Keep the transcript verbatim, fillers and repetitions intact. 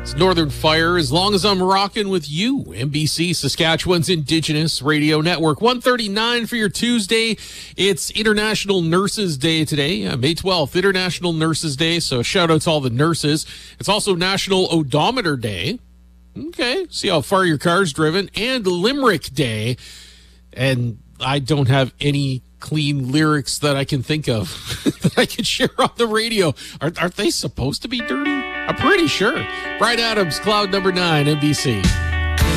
Northern Fire, as long as I'm rocking with you. N B C, Saskatchewan's Indigenous Radio Network. one thirty-nine for your Tuesday. It's International Nurses Day today, uh, May twelfth, International Nurses Day. So shout out to all the nurses. It's also National Odometer Day. Okay, see how far your car's driven. And Limerick Day. And I don't have any clean lyrics that I can think of that I can share on the radio. Aren't, aren't they supposed to be dirty? I'm pretty sure. Bryan Adams, Cloud Number nine, N B C.